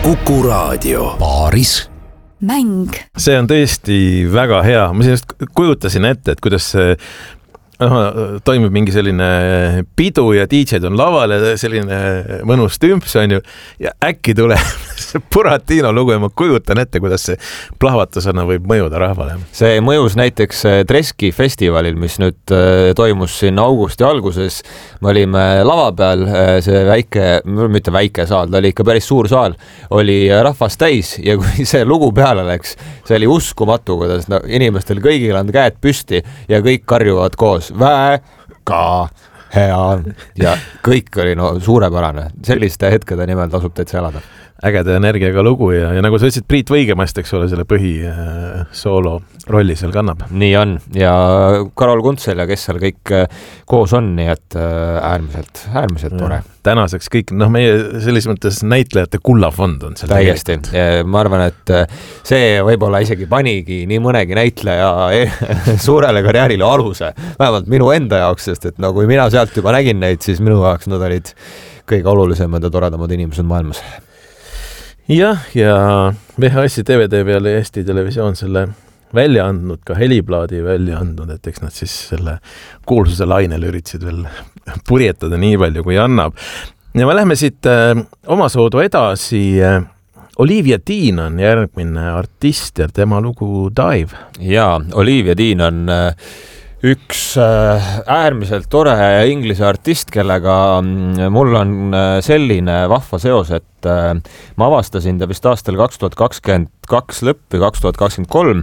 Kuku Raadio baaris mäng. See on tõesti väga hea. Ma sellest kujutasin ette, et kuidas see toimub mingi selline pidu ja DJ-d on laval ja selline mõnus tümps on ju ja äkki tuleb Buratino lugu ja ma kujutan ette, kuidas see plahvatusena võib mõjuda rahvale. See mõjus näiteks Treski festivalil, mis nüüd toimus siin augusti alguses. Me olime lava peal, see mitte väike saal, ta oli ikka päris suur saal, oli rahvast täis ja kui see lugu peale läks, see oli uskumatu, kuidas inimestel kõigil on käed püsti ja kõik karjuvad koos. Väga hea ja kõik oli suurepärane. Selliste hetkede nimel tasub täitsa elada. Ägeda energiaga lugu ja nagu sa ütlesid, Priit Võigemast, eks ole, selle soolo rolli seal kannab. Nii on ja Karol Kuntsel ja kes seal kõik koos on, nii et äärmiselt tore. Tänaseks kõik, meie selles mõttes näitlejate kullafond on seal. Täiesti. Ma arvan, et see võib-olla isegi panigi nii mõnegi näitleja suurele karjäärile aluse. Vähemalt minu enda jaoks, sest et kui mina sealt juba nägin neid, siis minu jaoks nad olid kõige olulisemad ja toredamad inimesed maailmas. Jah, ja VHS-i DVD peale Eesti Televisioon selle välja andnud, ka heliplaadi välja andnud, et eks nad siis selle kuulsuse lainel üritasid veel purjetada nii palju, kui annab. Ja me lähme siit omasoodu edasi. Olivia Dean on järgmine artist ja tema lugu Dive. Jaa, Olivia Dean on üks äärmiselt tore inglise artist, kellega mul on selline vahva seos, et ma avastasin ta vist aastal 2022 lõppi, 2023.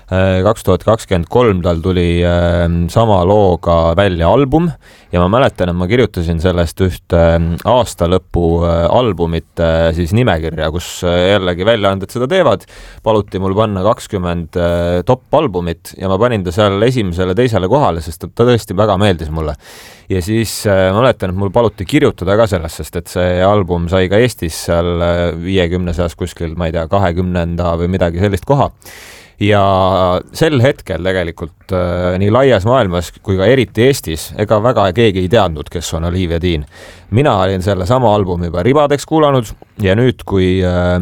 2023 tal tuli sama looga välja album ja ma mäletan, et ma kirjutasin sellest ühte aasta lõpu albumit siis nimekirja, kus jällegi väljaanded seda teevad. Paluti mul panna 20 top albumit ja ma panin ta seal esimesele, teisele kohale, sest ta tõesti väga meeldis mulle. Ja siis ma mäletan, et mul paluti kirjutada ka sellest, sest et see album sai ka Eestis seal 50 seas kuskil, ma ei tea, 20 või midagi sellist koha. Ja sel hetkel tegelikult nii laias maailmas kui ka eriti Eestis ega väga keegi ei teadnud, kes on Olivia Dean. Mina olin selle sama albumi juba ribadeks kuulanud ja nüüd, kui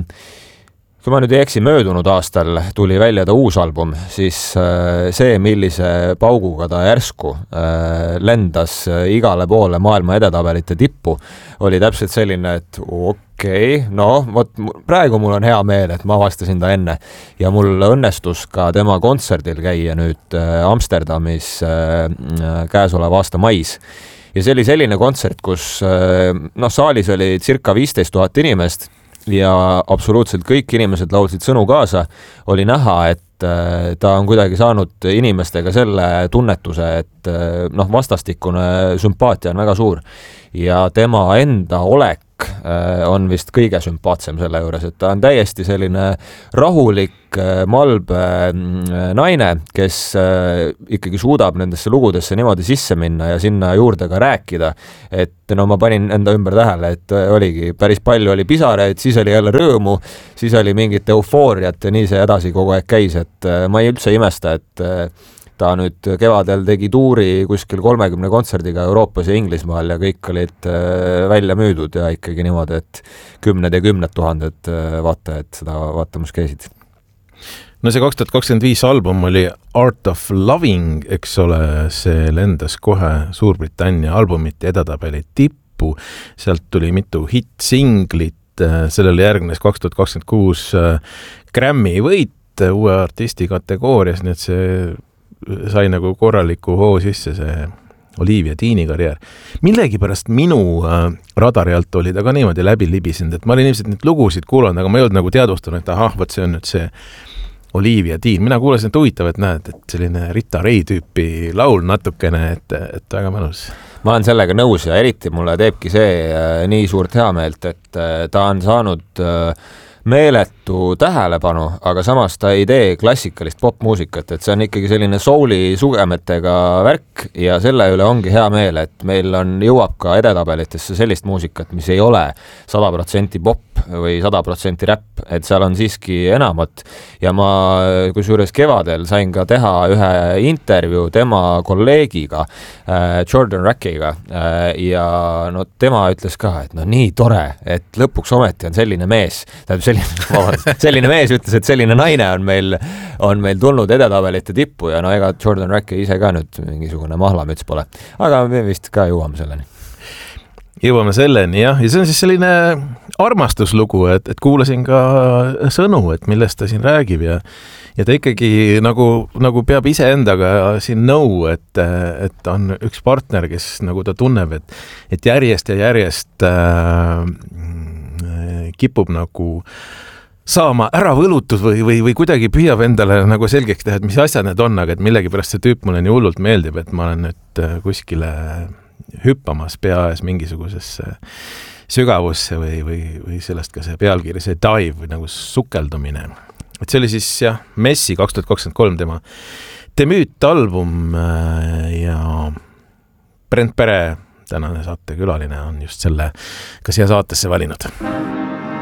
ma nüüd ei eksi, möödunud aastal tuli välja ta uus album, siis see, millise pauguga ta järsku lendas igale poole maailma edetabelite tippu, oli täpselt selline, et praegu mul on hea meel, et ma avastasin ta enne ja mul õnnestus ka tema kontserdil käia nüüd Amsterdamis käesoleva aasta mais. Ja see oli selline kontsert, kus saalis oli circa 15 000 inimest ja absoluutselt kõik inimesed laulsid sõnu kaasa. Oli näha, et ta on kuidagi saanud inimestega selle tunnetuse, et vastastikune sümpaatia on väga suur ja tema enda olek on vist kõige sümpaatsem selle juures, et ta on täiesti selline rahulik, malbe naine, kes ikkagi suudab nendesse lugudesse niimoodi sisse minna ja sinna juurde ka rääkida, et ma panin enda ümber tähele, et oligi päris palju oli pisaraid, siis oli jälle rõõmu, siis oli mingit eufooriat ja nii see edasi kogu aeg käis, et ma ei üldse imesta, et ta nüüd kevadel tegi tuuri kuskil 30 kontserdiga Euroopas ja Inglismaal ja kõik olid välja müüdud ja ikkagi niimoodi, et 10 ja 10 000 vaatajad seda vaatamas käisid. See 2025 album oli Art of Loving, eks ole, see lendas kohe Suurbritannia albumite edetabeli tippu, sealt tuli mitu hit-singlit, sellele järgnes 2026 Grammy võit uue artisti kategoorias, nii et see sai nagu korraliku hoo sisse see Olivia Deani karjäär. Millegi pärast minu radari alt oli ta ka niimoodi läbi libisinud, et ma olin ilmselt neid lugusid kuulanud, aga ma ei olnud nagu teadvustanud, et võt see on nüüd see Olivia Dean. Mina kuulasin, et huvitav, et näed, et selline Rita Ray tüüpi laul natukene, et väga mõnus. Ma olen sellega nõus ja eriti mulle teebki see nii suurt heameelt, et ta on saanud meeletu tähelepanu, aga samas ta ei tee klassikalist popmuusikat, et see on ikkagi selline souli sugemetega värk ja selle üle ongi hea meel, et meil jõuab ka edetabelitesse sellist muusikat, mis ei ole 100% pop, või 100% räpp, et seal on siiski enamat ja ma kusjuures kevadel sain ka teha ühe intervjuu tema kolleegiga, Jordan Rackiga ja no tema ütles ka, et no nii tore, et lõpuks ometi on selline mees, selline mees ütles, et selline naine on meil tulnud edetabelite tippu ja no ega Jordan Racki ise ka nüüd mingisugune mahlamüts pole, aga me vist ka jõuame selleni. Jõuame selleni, jah, ja see on siis selline armastuslugu, et kuulasin ka sõnu, et millest ta siin räägib ja ta ikkagi nagu peab iseendaga siin nõu, et on üks partner, kes nagu ta tunneb, et järjest ja järjest kipub nagu saama ära võlutud või kuidagi püüab endale nagu selgeks teha, et mis asjad need on, aga et millegipärast see tüüp mulle nii hullult meeldib, et ma olen nüüd kuskile hüppamas pea ees mingisugusesse sügavusse või sellest ka see pealkiri, see dive või nagu sukeldumine. Et see oli siis jah, Messi 2023 tema debüütalbum ja Brent Pere, tänane saatekülaline, on just selle ka siia saatesse valinud.